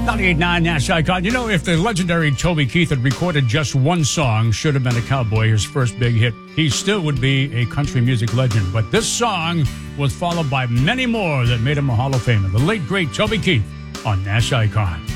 98.9 Nash Icon. You know, if the legendary Toby Keith had recorded just one song, Should Have Been a Cowboy, his first big hit, he still would be a country music legend. But this song was followed by many more that made him a Hall of Famer. The late, great Toby Keith on Nash Icon.